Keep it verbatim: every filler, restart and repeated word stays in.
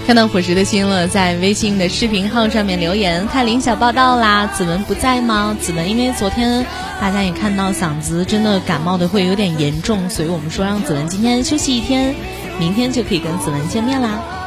看到伙食的心了，在微信的视频号上面留言，看林小报道啦，子文不在吗？子文因为昨天大家也看到嗓子真的感冒的会有点严重，所以我们说让子文今天休息一天，明天就可以跟子文见面啦。